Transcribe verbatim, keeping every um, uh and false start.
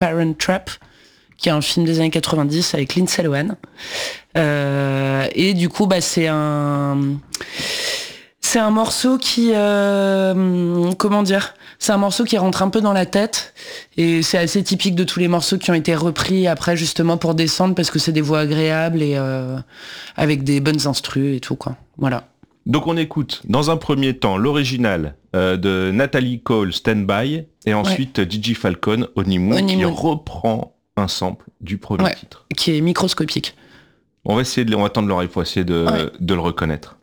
Parent Trap, qui est un film des années quatre-vingt-dix avec Lindsay Lohan. Euh, et du coup, bah, c'est un, c'est un morceau qui, euh, comment dire, c'est un morceau qui rentre un peu dans la tête. Et c'est assez typique de tous les morceaux qui ont été repris après, justement, pour descendre, parce que c'est des voix agréables et euh, avec des bonnes instrus et tout, quoi. Voilà. Donc on écoute dans un premier temps l'original euh, de Natalie Cole, Stand By, et ensuite ouais. D J Falcon, Honeymoon, Honeymoon, qui reprend un sample du premier ouais, titre. Qui est microscopique. On va essayer de, on va tendre l'oreille pour essayer de, ouais. de le reconnaître.